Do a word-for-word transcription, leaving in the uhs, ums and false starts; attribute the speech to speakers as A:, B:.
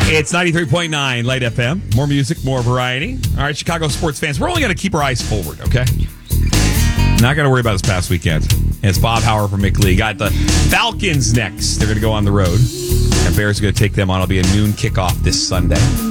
A: It's ninety-three point nine Light F M. More music, more variety. All right, Chicago sports fans, we're only going to keep our eyes forward, okay? Not going to worry about this past weekend. It's Bob Hauer from McLean. Got the Falcons next. They're going to go on the road. And Bears are going to take them on. It'll be a noon kickoff this Sunday.